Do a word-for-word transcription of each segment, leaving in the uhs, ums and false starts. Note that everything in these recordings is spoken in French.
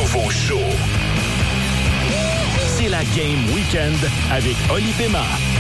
nouveau show. C'est la Game Weekend avec Oli Pema.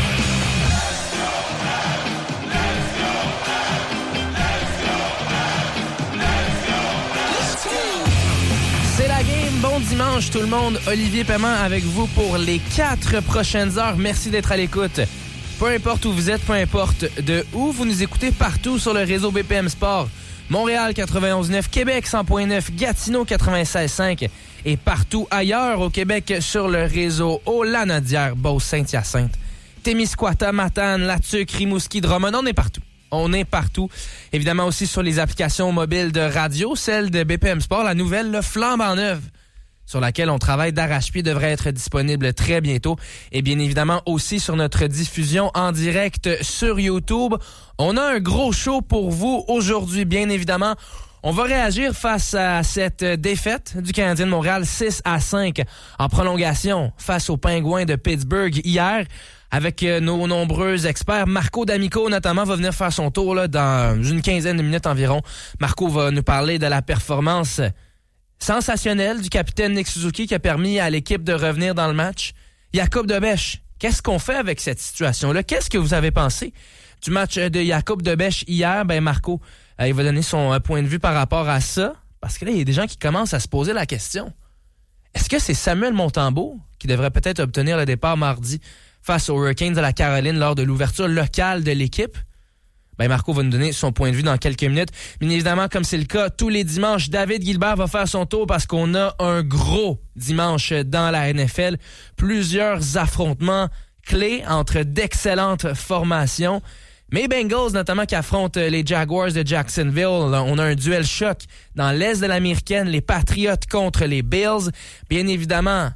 C'est la game. Bon dimanche tout le monde. Olivier Paiement avec vous pour les quatre prochaines heures. Merci d'être à l'écoute. Peu importe où vous êtes, peu importe de où vous nous écoutez, partout sur le réseau B P M Sport. Montréal quatre-vingt-onze neuf, Québec cent point neuf, Gatineau quatre-vingt-seize cinq et partout ailleurs au Québec sur le réseau Haut-Lanaudière, Beauce-Saint-Hyacinthe, Témiscouata, Matane, Latuc, Rimouski, Drummond. On est partout. On est partout. Évidemment aussi sur les applications mobiles de radio, celle de B P M Sport, la nouvelle le flambant neuve, sur laquelle on travaille d'arrache-pied, devrait être disponible très bientôt. Et bien évidemment aussi sur notre diffusion en direct sur YouTube. On a un gros show pour vous aujourd'hui, bien évidemment. On va réagir face à cette défaite du Canadien de Montréal six à cinq en prolongation face aux Pingouins de Pittsburgh hier. Avec nos nombreux experts, Marco D'Amico notamment va venir faire son tour là, dans une quinzaine de minutes environ. Marco va nous parler de la performance sensationnelle du capitaine Nick Suzuki qui a permis à l'équipe de revenir dans le match. Jakub Dobeš, qu'est-ce qu'on fait avec cette situation-là? Qu'est-ce que vous avez pensé du match de Jakub Dobeš hier? Ben Marco, euh, il va donner son euh, point de vue par rapport à ça, parce que là, il y a des gens qui commencent à se poser la question. Est-ce que c'est Samuel Montembeault qui devrait peut-être obtenir le départ mardi face aux Hurricanes de la Caroline lors de l'ouverture locale de l'équipe? Ben Marco va nous donner son point de vue dans quelques minutes. Bien évidemment, comme c'est le cas tous les dimanches, David Gilbert va faire son tour parce qu'on a un gros dimanche dans la N F L. Plusieurs affrontements clés entre d'excellentes formations. Mais Bengals, notamment, qui affrontent les Jaguars de Jacksonville. On a un duel choc dans l'Est de l'Américaine, les Patriots contre les Bills. Bien évidemment,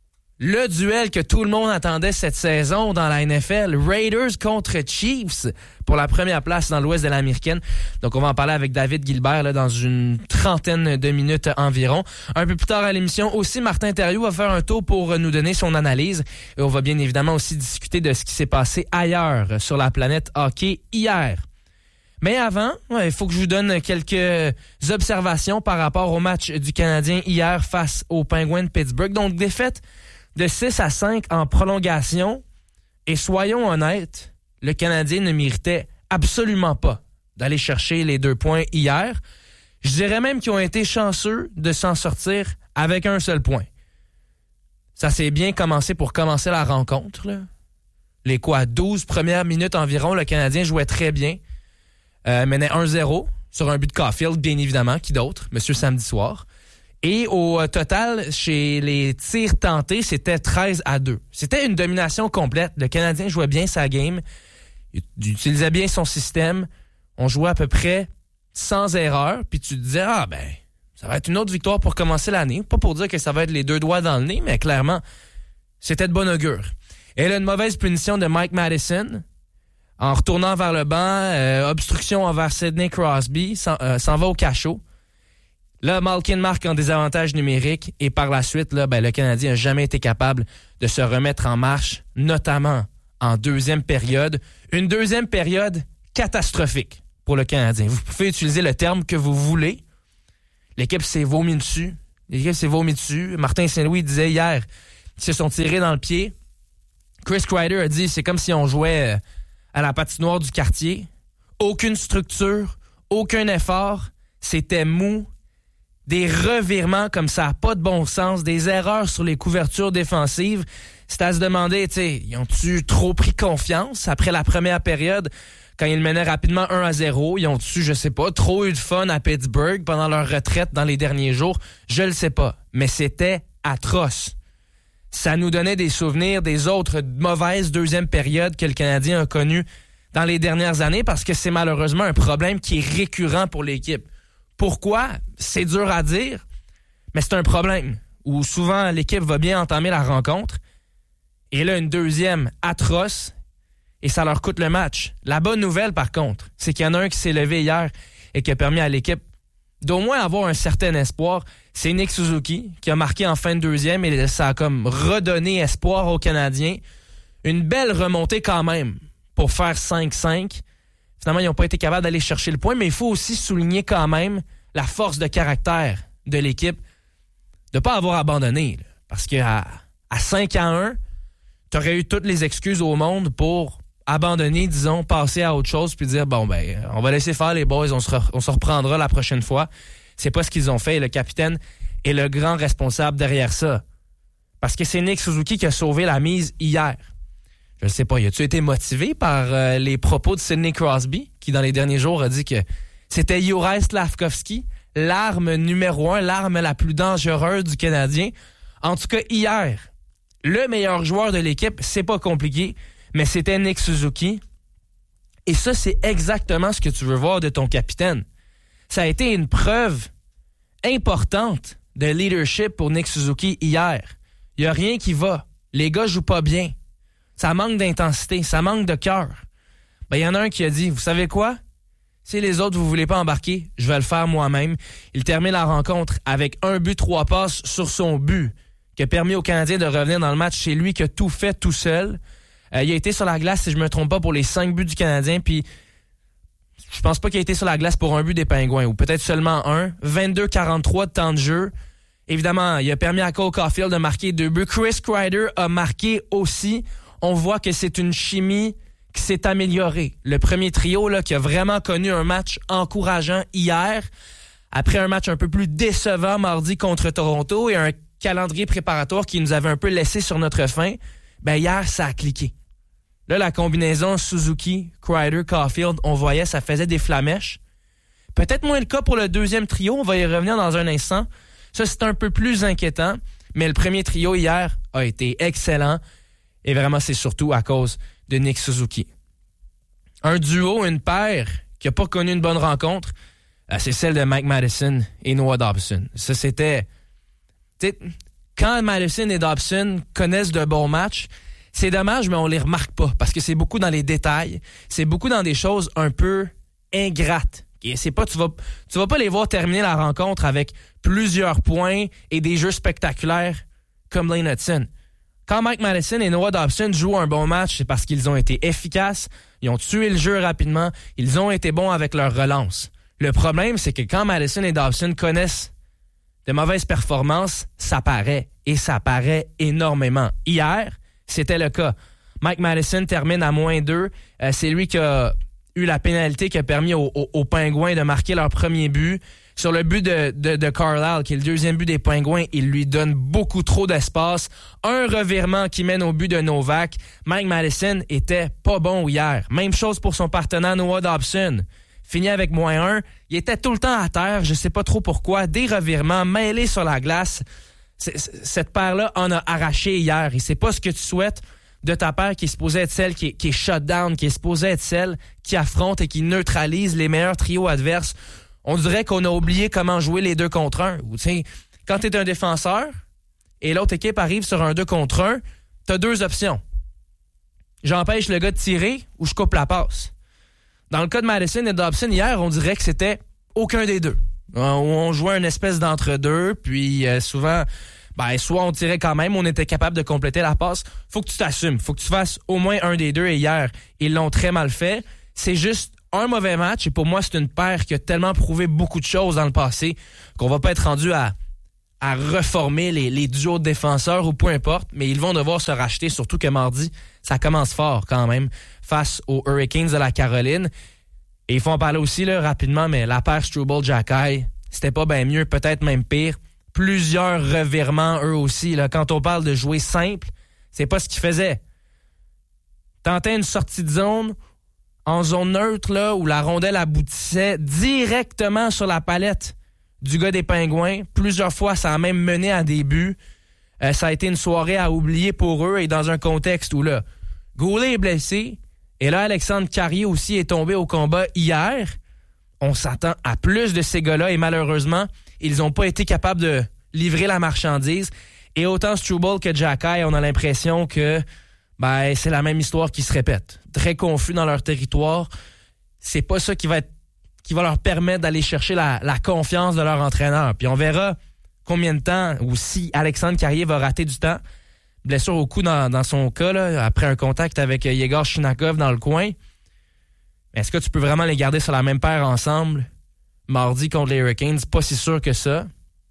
le duel que tout le monde attendait cette saison dans la N F L, Raiders contre Chiefs pour la première place dans l'Ouest de l'Américaine. Donc, on va en parler avec David Gilbert là, dans une trentaine de minutes environ. Un peu plus tard à l'émission, aussi, Martin Thériault va faire un tour pour nous donner son analyse. Et on va bien évidemment aussi discuter de ce qui s'est passé ailleurs sur la planète hockey hier. Mais avant, il ouais, faut que je vous donne quelques observations par rapport au match du Canadien hier face aux Pingouins de Pittsburgh. Donc, défaite de six à cinq en prolongation. Et soyons honnêtes, le Canadien ne méritait absolument pas d'aller chercher les deux points hier. Je dirais même qu'ils ont été chanceux de s'en sortir avec un seul point. Ça s'est bien commencé pour commencer la rencontre, là. Les quoi, douze premières minutes environ, le Canadien jouait très bien. Euh, menait un zéro sur un but de Caulfield, bien évidemment. Qui d'autre? Monsieur Samedi Soir. Et au total, chez les tirs tentés, c'était treize à deux. C'était une domination complète. Le Canadien jouait bien sa game. Il utilisait bien son système. On jouait à peu près sans erreur. Puis tu te disais, ah ben, ça va être une autre victoire pour commencer l'année. Pas pour dire que ça va être les deux doigts dans le nez, mais clairement, c'était de bon augure. Et là, une mauvaise punition de Mike Madison. En retournant vers le banc, euh, obstruction envers Sidney Crosby, s'en, euh, s'en va au cachot. Là, Malkin marque en désavantage numérique et par la suite, là, ben, le Canadien n'a jamais été capable de se remettre en marche, notamment en deuxième période. Une deuxième période catastrophique pour le Canadien. Vous pouvez utiliser le terme que vous voulez. L'équipe s'est vomi dessus. L'équipe s'est vomi dessus. Martin Saint-Louis disait hier qu'ils se sont tirés dans le pied. Chris Kreider a dit c'est comme si on jouait à la patinoire du quartier. Aucune structure, aucun effort. C'était mou. Des revirements comme ça, pas de bon sens, des erreurs sur les couvertures défensives. C'est à se demander, tu sais, ils ont-tu trop pris confiance après la première période quand ils menaient rapidement un à zéro? Ils ont-tu, je sais pas, trop eu de fun à Pittsburgh pendant leur retraite dans les derniers jours? Je le sais pas, mais c'était atroce. Ça nous donnait des souvenirs des autres mauvaises deuxièmes périodes que le Canadien a connues dans les dernières années parce que c'est malheureusement un problème qui est récurrent pour l'équipe. Pourquoi? C'est dur à dire, mais c'est un problème où souvent l'équipe va bien entamer la rencontre et là, une deuxième atroce et ça leur coûte le match. La bonne nouvelle, par contre, c'est qu'il y en a un qui s'est levé hier et qui a permis à l'équipe d'au moins avoir un certain espoir. C'est Nick Suzuki qui a marqué en fin de deuxième et ça a comme redonné espoir aux Canadiens. Une belle remontée quand même pour faire cinq cinq. Finalement, ils n'ont pas été capables d'aller chercher le point, mais il faut aussi souligner quand même la force de caractère de l'équipe. de ne pas avoir abandonné. Là, parce qu'à à cinq à un, tu aurais eu toutes les excuses au monde pour abandonner, disons, passer à autre chose puis dire, bon, ben, on va laisser faire les boys, on se, re- on se reprendra la prochaine fois. C'est pas ce qu'ils ont fait. Et le capitaine est le grand responsable derrière ça. Parce que c'est Nick Suzuki qui a sauvé la mise hier. Je ne sais pas, as-tu été motivé par euh, les propos de Sidney Crosby, qui dans les derniers jours a dit que c'était Juraj Slafkovský, l'arme numéro un, l'arme la plus dangereuse du Canadien. En tout cas, hier, le meilleur joueur de l'équipe, c'est pas compliqué, mais c'était Nick Suzuki. Et ça, c'est exactement ce que tu veux voir de ton capitaine. Ça a été une preuve importante de leadership pour Nick Suzuki hier. Il n'y a rien qui va. Les gars jouent pas bien. Ça manque d'intensité, ça manque de cœur. Ben, il y en a un qui a dit, vous savez quoi? Si les autres, vous voulez pas embarquer, je vais le faire moi-même. Il termine la rencontre avec un but, trois passes sur son but, qui a permis aux Canadiens de revenir dans le match. C'est lui qui a tout fait tout seul. Euh, il a été sur la glace, si je me trompe pas, pour les cinq buts du Canadien, puis je pense pas qu'il a été sur la glace pour un but des Pingouins, ou peut-être seulement un. vingt-deux quarante-trois de temps de jeu. Évidemment, il a permis à Cole Caulfield de marquer deux buts. Chris Kreider a marqué aussi. On voit que c'est une chimie qui s'est améliorée. Le premier trio là, qui a vraiment connu un match encourageant hier, après un match un peu plus décevant mardi contre Toronto et un calendrier préparatoire qui nous avait un peu laissé sur notre faim, ben hier, ça a cliqué. Là, la combinaison Suzuki, Kreider, Caulfield, on voyait, ça faisait des flamèches. Peut-être moins le cas pour le deuxième trio, on va y revenir dans un instant. Ça, c'est un peu plus inquiétant, mais le premier trio hier a été excellent. Et vraiment, c'est surtout à cause de Nick Suzuki. Un duo, une paire qui n'a pas connu une bonne rencontre, c'est celle de Mike Matheson et Noah Dobson. Ça, c'était... T'sais, quand Matheson et Dobson connaissent de bons matchs, c'est dommage, mais on les remarque pas parce que c'est beaucoup dans les détails. C'est beaucoup dans des choses un peu ingrates. Et c'est pas, tu vas, tu vas pas les voir terminer la rencontre avec plusieurs points et des jeux spectaculaires comme Lane Hudson. Quand Mike Matheson et Noah Dobson jouent un bon match, c'est parce qu'ils ont été efficaces, ils ont tué le jeu rapidement, ils ont été bons avec leur relance. Le problème, c'est que quand Matheson et Dobson connaissent de mauvaises performances, ça paraît, et ça paraît énormément. Hier, c'était le cas. Mike Matheson termine à moins deux. Euh, c'est lui qui a eu la pénalité qui a permis aux, aux, aux Pingouins de marquer leur premier but. Sur le but de, de, de Carlisle, qui est le deuxième but des Pingouins, il lui donne beaucoup trop d'espace. Un revirement qui mène au but de Novak. Mike Matheson était pas bon hier. Même chose pour son partenaire Noah Dobson. Fini avec moins un. Il était tout le temps à terre, je sais pas trop pourquoi. Des revirements mêlés sur la glace. C'est, c'est, cette paire-là en a arraché hier. Et c'est pas ce que tu souhaites de ta paire qui est supposée être celle qui est, qui est shut down, qui est supposée être celle qui affronte et qui neutralise les meilleurs trios adverses. On dirait qu'on a oublié comment jouer les deux contre un. Ou, quand tu es un défenseur et l'autre équipe arrive sur un deux contre un, tu as deux options. J'empêche le gars de tirer ou je coupe la passe. Dans le cas de Matheson et Dobson, hier, on dirait que c'était aucun des deux. On jouait une espèce d'entre-deux, puis euh, souvent, ben, soit on tirait quand même, on était capable de compléter la passe. Faut que tu t'assumes, faut que tu fasses au moins un des deux. Et hier, ils l'ont très mal fait. C'est juste un mauvais match, et pour moi, c'est une paire qui a tellement prouvé beaucoup de choses dans le passé qu'on va pas être rendu à, à reformer les, les duos de défenseurs ou peu importe, mais ils vont devoir se racheter, surtout que mardi, ça commence fort quand même face aux Hurricanes de la Caroline. Et il faut en parler aussi là, rapidement, mais la paire Struble-Xhekaj, c'était pas bien mieux, peut-être même pire. Plusieurs revirements, eux aussi. Là. Quand on parle de jouer simple, c'est pas ce qu'ils faisaient. Tenter une sortie de zone en zone neutre, là, où la rondelle aboutissait directement sur la palette du gars des Pingouins. Plusieurs fois, ça a même mené à des buts. Euh, ça a été une soirée à oublier pour eux et dans un contexte où là, Goulet est blessé et là, Alexandre Carrier aussi est tombé au combat hier. On s'attend à plus de ces gars-là et malheureusement, ils n'ont pas été capables de livrer la marchandise. Et autant Struble que Xhekaj, on a l'impression que ben, c'est la même histoire qui se répète. Très confus dans leur territoire. C'est pas ça qui va être, qui va leur permettre d'aller chercher la, la confiance de leur entraîneur. Puis on verra combien de temps, ou si Alexandre Carrier va rater du temps. Blessure au cou dans, dans son cas, là, après un contact avec Yegor Shinakov dans le coin. Est-ce que tu peux vraiment les garder sur la même paire ensemble mardi contre les Hurricanes? Pas si sûr que ça.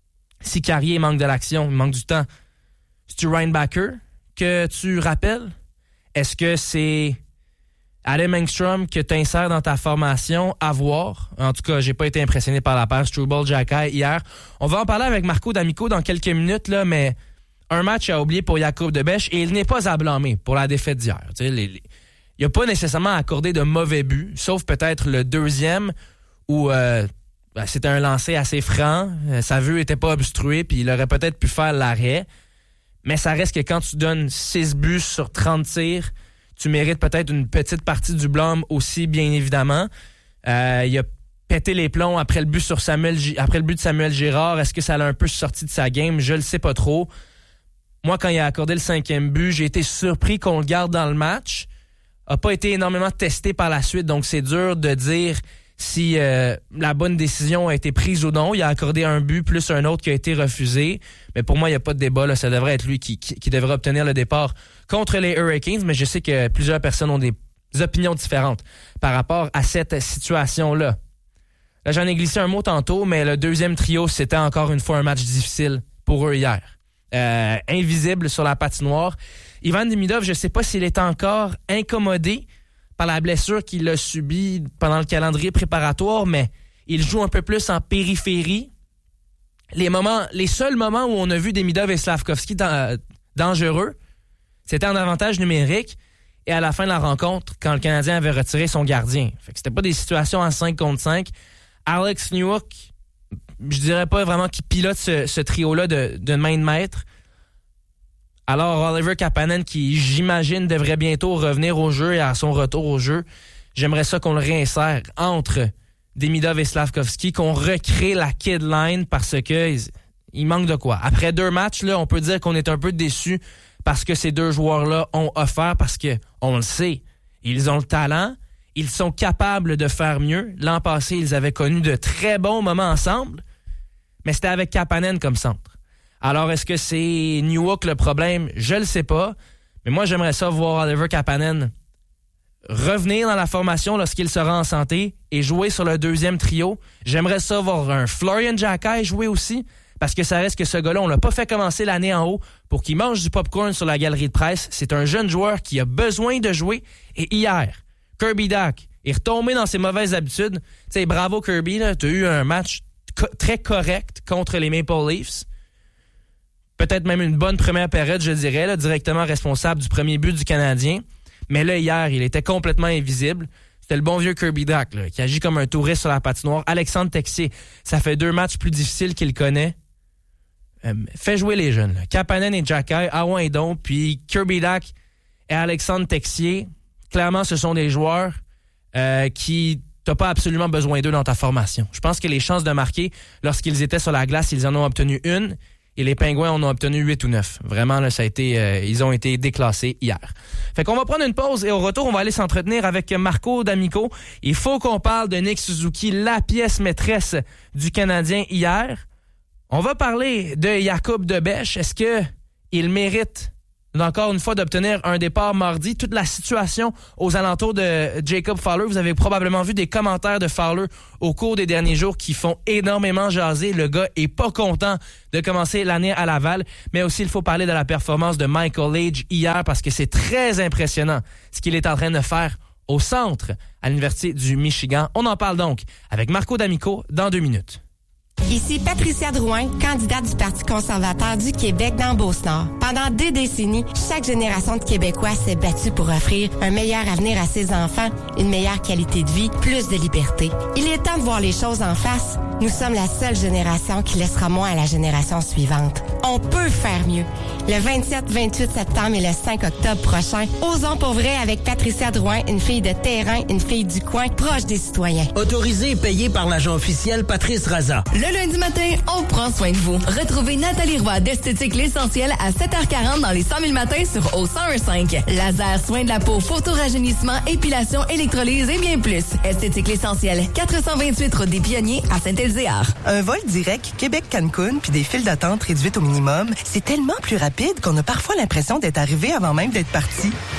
si Carrier manque de l'action, il manque du temps, c'est-tu Ryan Backer que tu rappelles? Est-ce que c'est Adam Engstrom que tu insères dans ta formation à voir? En tout cas, j'ai pas été impressionné par la paire Struble Xhekaj hier. On va en parler avec Marco D'Amico dans quelques minutes, là, mais un match à oublier pour Jakub de Bech et il n'est pas à blâmer pour la défaite d'hier. Tu sais, les, les, il n'a pas nécessairement accordé de mauvais buts, sauf peut-être le deuxième où euh, ben, c'était un lancer assez franc, euh, sa vue n'était pas obstruée puis il aurait peut-être pu faire l'arrêt. Mais ça reste que quand tu donnes six buts sur trente tirs, tu mérites peut-être une petite partie du blâme aussi, bien évidemment. Euh, il a pété les plombs après le but sur Samuel, après le but de Samuel Girard. Est-ce que ça l'a un peu sorti de sa game? Je le sais pas trop. Moi, quand il a accordé le cinquième but, j'ai été surpris qu'on le garde dans le match. A pas été énormément testé par la suite, donc c'est dur de dire si euh, la bonne décision a été prise ou non. Il a accordé un but plus un autre qui a été refusé. Mais pour moi, il n'y a pas de débat. Là. Ça devrait être lui qui, qui, qui devrait obtenir le départ contre les Hurricanes. Mais je sais que plusieurs personnes ont des opinions différentes par rapport à cette situation-là. Là, j'en ai glissé un mot tantôt, mais le deuxième trio, c'était encore une fois un match difficile pour eux hier. Euh, invisible sur la patinoire. Ivan Demidov, je ne sais pas s'il est encore incommodé par la blessure qu'il a subie pendant le calendrier préparatoire, mais il joue un peu plus en périphérie. Les moments, les seuls moments où on a vu Demidov et Slavkovski dans, dangereux, c'était en avantage numérique et à la fin de la rencontre, quand le Canadien avait retiré son gardien. Fait que c'était pas des situations en cinq contre cinq. Alex Newhook, je dirais pas vraiment qu'il pilote ce, ce trio-là de, de main de maître. Alors, Oliver Kapanen, qui, j'imagine, devrait bientôt revenir au jeu et à son retour au jeu, j'aimerais ça qu'on le réinsère entre Demidov et Slavkovski, qu'on recrée la kid line parce que il, il manque de quoi. Après deux matchs, là, on peut dire qu'on est un peu déçus parce que ces deux joueurs-là ont offert, parce que on le sait, ils ont le talent, ils sont capables de faire mieux. L'an passé, ils avaient connu de très bons moments ensemble, mais c'était avec Kapanen comme centre. Alors, est-ce que c'est Newhook le problème? Je le sais pas. Mais moi, j'aimerais ça voir Oliver Kapanen revenir dans la formation lorsqu'il sera en santé et jouer sur le deuxième trio. J'aimerais ça voir un Florian Xhekaj jouer aussi, parce que ça reste que ce gars-là, on l'a pas fait commencer l'année en haut pour qu'il mange du popcorn sur la galerie de presse. C'est un jeune joueur qui a besoin de jouer. Et hier, Kirby Dach est retombé dans ses mauvaises habitudes. Tu sais, bravo Kirby, tu as eu un match co- très correct contre les Maple Leafs. Peut-être même une bonne première période, je dirais, là, directement responsable du premier but du Canadien. Mais là, hier, il était complètement invisible. C'était le bon vieux Kirby Dach, là, qui agit comme un touriste sur la patinoire. Alexandre Texier, ça fait deux matchs plus difficiles qu'il connaît. Euh, fait jouer les jeunes. Là. Kapanen et Xhekaj, ah ouais donc. Puis Kirby Dach et Alexandre Texier, clairement, ce sont des joueurs euh, qui... t'as pas absolument besoin d'eux dans ta formation. Je pense que les chances de marquer, lorsqu'ils étaient sur la glace, ils en ont obtenu une. Et les Pingouins en ont obtenu huit ou neuf. Vraiment, là, ça a été, euh, ils ont été déclassés hier. Fait qu'on va prendre une pause et au retour, on va aller s'entretenir avec Marco D'Amico. Il faut qu'on parle de Nick Suzuki, la pièce maîtresse du Canadien hier. On va parler de Jakub de Bech. Est-ce que il mérite encore une fois d'obtenir un départ mardi? Toute la situation aux alentours de Jacob Fowler. Vous avez probablement vu des commentaires de Fowler au cours des derniers jours qui font énormément jaser. Le gars est pas content de commencer l'année à Laval. Mais aussi, il faut parler de la performance de Michael Leetch hier parce que c'est très impressionnant ce qu'il est en train de faire au centre à l'Université du Michigan. On en parle donc avec Marco D'Amico dans deux minutes. Ici Patricia Drouin, candidate du Parti conservateur du Québec dans Beauce-Nord. Pendant des décennies, chaque génération de Québécois s'est battue pour offrir un meilleur avenir à ses enfants, une meilleure qualité de vie, plus de liberté. Il est temps de voir les choses en face. Nous sommes la seule génération qui laissera moins à la génération suivante. On peut faire mieux. Le vingt-sept vingt-huit septembre et le cinq octobre prochain, osons pour vrai avec Patricia Drouin, une fille de terrain, une fille du coin, proche des citoyens. Autorisé et payé par l'agent officiel Patrice Raza. Le lundi matin, on prend soin de vous. Retrouvez Nathalie Roy d'Esthétique L'Essentiel à sept heures quarante dans les cent mille matins sur O cent un virgule cinq. Laser, soins de la peau, photorajeunissement, épilation, électrolyse et bien plus. Esthétique L'Essentiel, quatre cent vingt-huit route des Pionniers à Saint-Elzéar. Un vol direct Québec-Cancun puis des files d'attente réduites au minimum, c'est tellement plus rapide qu'on a parfois l'impression d'être arrivé avant même d'être parti.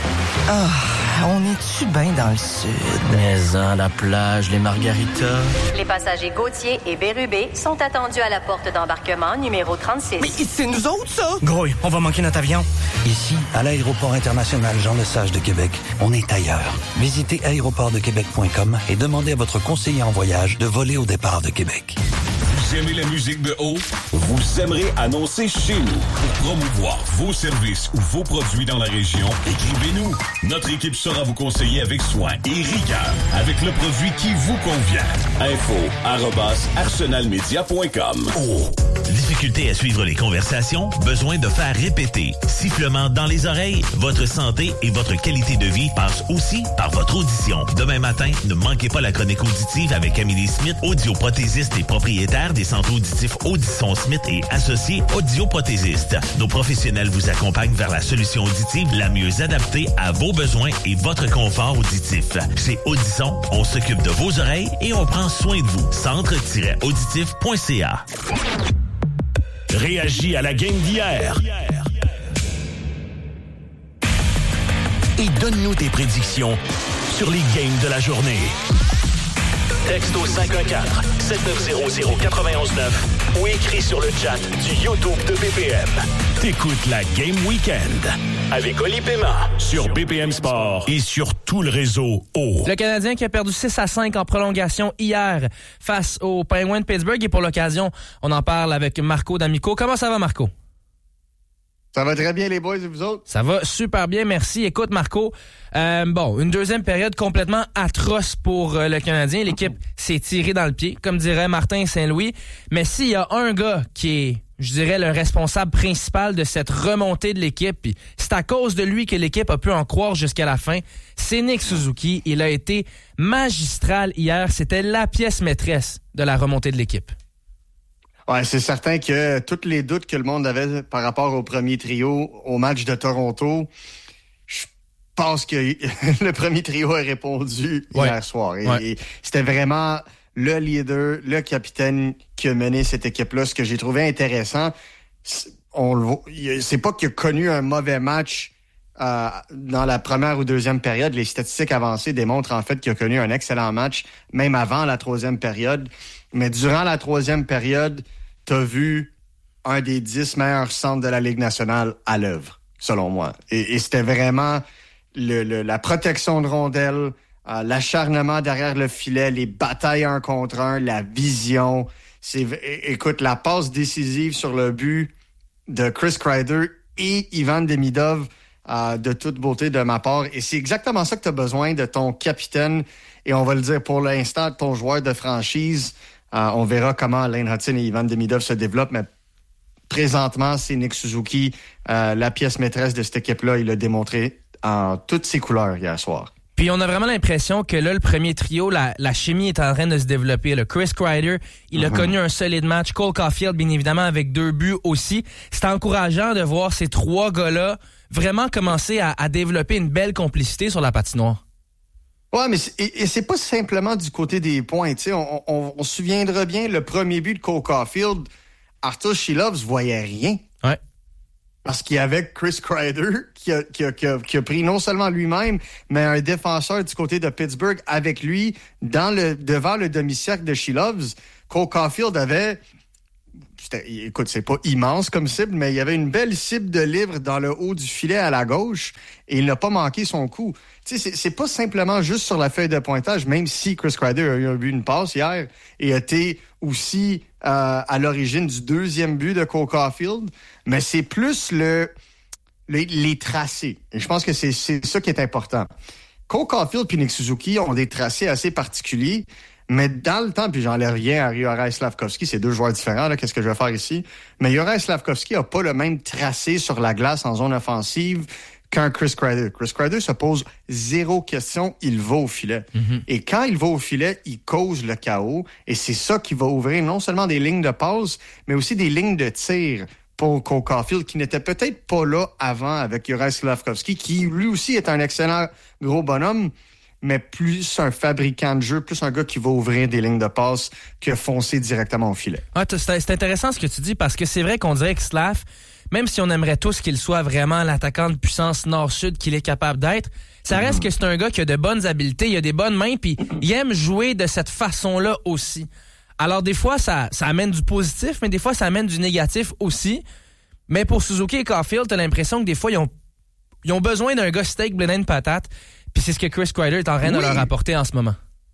Ah, on est-tu bien dans le sud? Mais en la plage, les margaritas. Les passagers Gauthier et Bérubé sont attendus à la porte d'embarquement numéro trente-six. Mais c'est nous autres, ça? Gros, on va manquer notre avion. Ici, à l'aéroport international Jean-Lesage de Québec, on est ailleurs. Visitez aéroport de québec point com et demandez à votre conseiller en voyage de voler au départ de Québec. Vous aimez la musique de haut? Vous aimerez annoncer chez nous. Pour promouvoir vos services ou vos produits dans la région, écrivez-nous. Notre équipe saura vous conseiller avec soin et rigueur avec le produit qui vous convient. Info arobase arsenalmedia point com. Oh! Difficulté à suivre les conversations? Besoin de faire répéter? Sifflement dans les oreilles? Votre santé et votre qualité de vie passent aussi par votre audition. Demain matin, ne manquez pas la chronique auditive avec Amélie Smith, audioprothésiste et propriétaire des centres auditifs Audisson Smith et associés audioprothésistes. Nos professionnels vous accompagnent vers la solution auditive la mieux adaptée à vos besoins et votre confort auditif. Chez Audisson, on s'occupe de vos oreilles et on prend soin de vous. centre tiret auditif point c a. Réagis à la game d'hier. Et donne-nous tes prédictions sur les games de la journée. Texte au cinq un quatre, sept neuf zéro, zéro quatre un neuf ou écris sur le chat du YouTube de B P M. T'écoutes la Game Weekend avec Oli Paiement sur B P M Sport et sur tout le réseau O. Le Canadien qui a perdu six à cinq en prolongation hier face aux Penguins de Pittsburgh. Et pour l'occasion, on en parle avec Marco D'Amico. Comment ça va, Marco? Ça va très bien, les boys, et vous autres? Ça va super bien, merci. Écoute, Marco, euh, bon, une deuxième période complètement atroce pour euh, le Canadien. L'équipe s'est tirée dans le pied, comme dirait Martin Saint-Louis. Mais s'il y a un gars qui est, je dirais, le responsable principal de cette remontée de l'équipe, puis c'est à cause de lui que l'équipe a pu en croire jusqu'à la fin, c'est Nick Suzuki. Il a été magistral hier. C'était la pièce maîtresse de la remontée de l'équipe. Ouais, c'est certain que tous les doutes que le monde avait par rapport au premier trio au match de Toronto, je pense que le premier trio a répondu ouais. hier soir. Et, ouais. et c'était vraiment le leader, le capitaine qui a mené cette équipe-là. Ce que j'ai trouvé intéressant, on, c'est pas qu'il a connu un mauvais match euh, dans la première ou deuxième période. Les statistiques avancées démontrent en fait qu'il a connu un excellent match, même avant la troisième période. Mais durant la troisième période, t'as vu un des dix meilleurs centres de la Ligue nationale à l'œuvre, selon moi. Et, et c'était vraiment le, le, la protection de rondelles, euh, l'acharnement derrière le filet, les batailles un contre un, la vision. C'est, écoute, la passe décisive sur le but de Chris Kreider et Ivan Demidov, euh, de toute beauté de ma part. Et c'est exactement ça que t'as besoin de ton capitaine. Et on va le dire pour l'instant, ton joueur de franchise. Euh, on verra comment Lane Hutson et Ivan Demidov se développent, mais présentement, c'est Nick Suzuki, euh, la pièce maîtresse de cette équipe-là. Il l'a démontré en toutes ses couleurs hier soir. Puis on a vraiment l'impression que là, le premier trio, la, la chimie est en train de se développer. Le Chris Kreider, il mm-hmm. a connu un solide match. Cole Caulfield, bien évidemment, avec deux buts aussi. C'est encourageant de voir ces trois gars-là vraiment commencer à, à développer une belle complicité sur la patinoire. Ouais, mais c'est, et, et c'est pas simplement du côté des points. Tu sais, on, on, on se souviendra bien le premier but de Cole Caulfield. Arthur Shilovs voyait rien. Ouais. Parce qu'il y avait Chris Kreider qui a, qui, a, qui, a, qui a pris non seulement lui-même, mais un défenseur du côté de Pittsburgh avec lui dans le devant le demi-cercle de Shilovs. Cole Caulfield avait... C'était, écoute, c'est pas immense comme cible, mais il y avait une belle cible de livre dans le haut du filet à la gauche et il n'a pas manqué son coup. Tu sais, c'est, c'est pas simplement juste sur la feuille de pointage, même si Chris Kreider a eu un but, une passe hier et a été aussi euh, à l'origine du deuxième but de Cole Caulfield, mais c'est plus le, le les tracés. Et je pense que c'est, c'est ça qui est important. Cole Caulfield et Nick Suzuki ont des tracés assez particuliers. Mais dans le temps, puis j'enlève rien à Juraj Slafkovský, c'est deux joueurs différents, là, qu'est-ce que je vais faire ici? Mais Juraj Slafkovský a pas le même tracé sur la glace en zone offensive qu'un Chris Kreider. Chris Kreider se pose zéro question, il va au filet. Mm-hmm. Et quand il va au filet, il cause le chaos. Et c'est ça qui va ouvrir non seulement des lignes de passe, mais aussi des lignes de tir pour Cole Caulfield, qui n'était peut-être pas là avant avec Juraj Slafkovský, qui lui aussi est un excellent gros bonhomme, mais plus un fabricant de jeu, plus un gars qui va ouvrir des lignes de passe que foncer directement au filet. Ah, c'est, c'est intéressant ce que tu dis, parce que c'est vrai qu'on dirait que Slav, même si on aimerait tous qu'il soit vraiment l'attaquant de puissance nord-sud qu'il est capable d'être, ça reste que c'est un gars qui a de bonnes habiletés, il a des bonnes mains, puis il aime jouer de cette façon-là aussi. Alors des fois, ça, ça amène du positif, mais des fois, ça amène du négatif aussi. Mais pour Suzuki et Caulfield, t'as l'impression que des fois, ils ont, ils ont besoin d'un gars steak, blé d'Inde, patate, puis c'est ce que Chris Kreider est en train oui. de leur apporter en ce moment.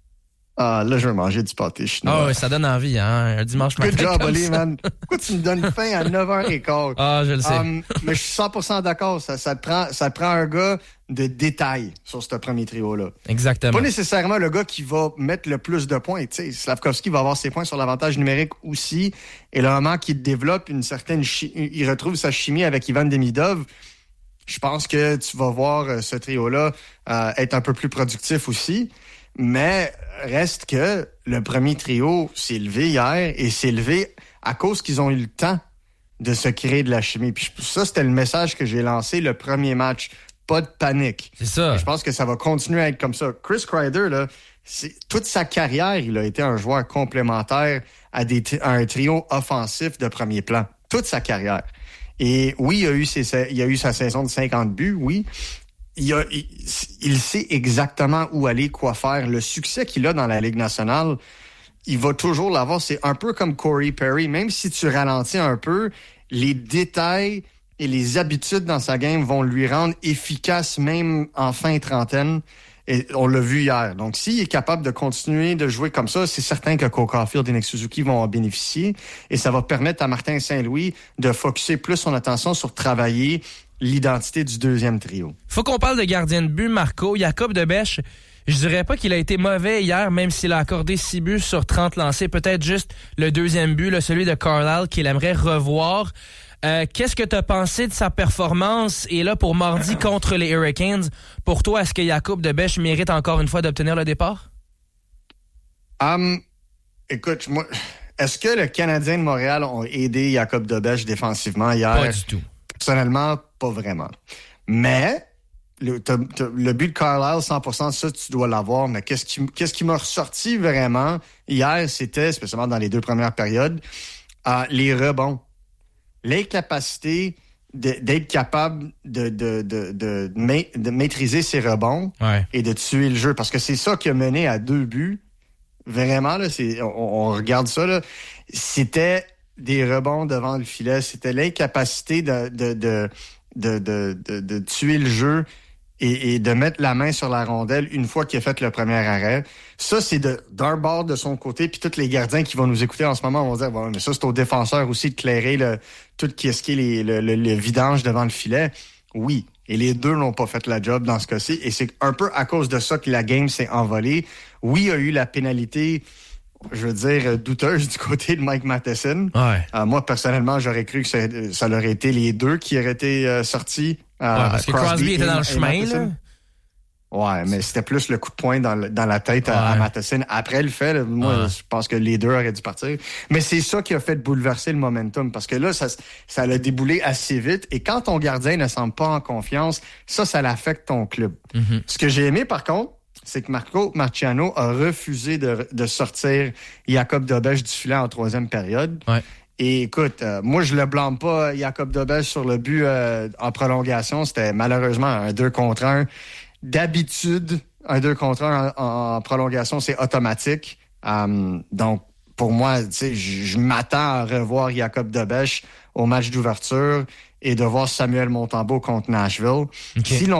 Ah, là, je vais manger du pâté chinois. Ah oui, ça donne envie, hein, un dimanche matin. Good job, Oli, man. Pourquoi tu me donnes faim à neuf heures quinze? Ah, je le sais. Um, mais je suis cent pour cent d'accord. Ça, ça, te prend, ça te prend un gars de détail sur ce premier trio-là. Exactement. Pas nécessairement le gars qui va mettre le plus de points. Tu sais, Slavkovski va avoir ses points sur l'avantage numérique aussi. Et le moment qu'il développe une certaine... Chi- il retrouve sa chimie avec Ivan Demidov, je pense que tu vas voir ce trio-là euh, être un peu plus productif aussi. Mais reste que le premier trio s'est levé hier et s'est levé à cause qu'ils ont eu le temps de se créer de la chimie. Puis ça, c'était le message que j'ai lancé le premier match. Pas de panique. C'est ça. Et je pense que ça va continuer à être comme ça. Chris Kreider, là, c'est, toute sa carrière, il a été un joueur complémentaire à, des, à un trio offensif de premier plan. Toute sa carrière. Et oui, il a eu, ses, il a eu sa saison de cinquante buts, oui. Il, a, il, il sait exactement où aller, quoi faire. Le succès qu'il a dans la Ligue nationale, il va toujours l'avoir. C'est un peu comme Corey Perry. Même si tu ralentis un peu, les détails et les habitudes dans sa game vont lui rendre efficace même en fin trentaine. Et on l'a vu hier. Donc, s'il est capable de continuer de jouer comme ça, c'est certain que Cole Caulfield et Nick Suzuki vont en bénéficier. Et ça va permettre à Martin Saint-Louis de focusser plus son attention sur travailler l'identité du deuxième trio. Faut qu'on parle de gardien de but, Marco. Jacob Debèche, je dirais pas qu'il a été mauvais hier, même s'il a accordé six buts sur trente lancés. Peut-être juste le deuxième but, là, celui de Carlisle, qu'il aimerait revoir. Euh, qu'est-ce que tu as pensé de sa performance? Et là, pour mardi contre les Hurricanes, pour toi, est-ce que Jacob Debèche mérite encore une fois d'obtenir le départ? Um, écoute, moi, est-ce que le Canadien de Montréal ont aidé Jacob Debèche défensivement hier? Pas du tout. Personnellement, pas vraiment. Mais le, t'as, t'as, le but de Carlisle, cent pour cent, ça, tu dois l'avoir. Mais qu'est-ce qui, qu'est-ce qui m'a ressorti vraiment hier, c'était, spécialement dans les deux premières périodes, euh, les rebonds. L'incapacité de, d'être capable de, de, de, de, de, de maîtriser ses rebonds ouais. et de tuer le jeu. Parce que c'est ça qui a mené à deux buts. Vraiment, là, c'est, on, on regarde ça, là. C'était des rebonds devant le filet. C'était l'incapacité de, de, de, de, de, de, de tuer le jeu et, et de mettre la main sur la rondelle une fois qu'il a fait le premier arrêt. Ça, c'est de, d'un bord de son côté, puis tous les gardiens qui vont nous écouter en ce moment vont dire, bon, mais ça, c'est au défenseur aussi de clairer le, tout ce qui est les, le, le, le vidange devant le filet. Oui. Et les deux n'ont pas fait la job dans ce cas-ci. Et c'est un peu à cause de ça que la game s'est envolée. Oui, il y a eu la pénalité, je veux dire, douteuse du côté de Mike Matheson. Ouais. Euh, moi, personnellement, j'aurais cru que ça, ça aurait été les deux qui auraient été euh, sortis. Euh, ouais, parce que Crosby, Crosby était dans le chemin, là. Ouais, mais c'était plus le coup de poing dans, le, dans la tête à, ouais. à Matheson. Après le fait, là, moi, ouais. je pense que les deux auraient dû partir. Mais c'est ça qui a fait bouleverser le momentum, parce que là, ça, ça l'a déboulé assez vite. Et quand ton gardien ne semble pas en confiance, ça, ça l'affecte ton club. Mm-hmm. Ce que j'ai aimé, par contre, c'est que Marco Marciano a refusé de, de sortir Jacob Debèche du filet en troisième période. Ouais. Et écoute, euh, moi, je le blâme pas, Jacob Debèche, sur le but euh, en prolongation. C'était malheureusement un deux contre un. D'habitude, un deux contre un en, en prolongation, c'est automatique. Um, donc, pour moi, tu sais, je m'attends à revoir Jacob Debèche au match d'ouverture et de voir Samuel Montembeault contre Nashville. Okay. Si l'on